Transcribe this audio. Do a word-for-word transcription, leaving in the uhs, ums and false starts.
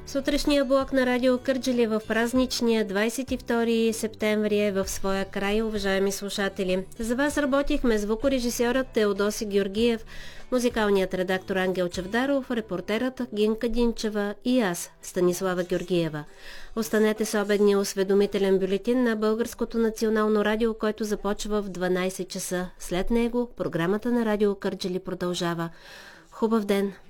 Сутрешния блок на Радио Кърджали в празничния двадесет и втори септември е в своя край, уважаеми слушатели. За вас работихме звукорежисьорът Теодоси Георгиев, музикалният редактор Ангел Чавдаров, репортерът Гинка Динчева и аз, Станислава Георгиева. Останете с обедния осведомителен бюлетин на Българското национално радио, който започва в дванадесет часа. След него програмата на Радио Кърджали продължава. Хубав ден!